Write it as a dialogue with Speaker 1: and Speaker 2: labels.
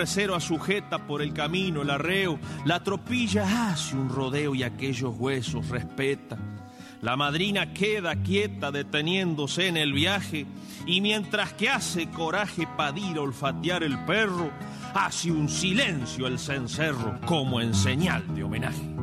Speaker 1: recero asujeta por el camino el arreo, la tropilla hace un rodeo y aquellos huesos respeta. La madrina queda quieta deteniéndose en el viaje y mientras que hace coraje para ir a olfatear el perro, hace un silencio el cencerro como en señal de homenaje.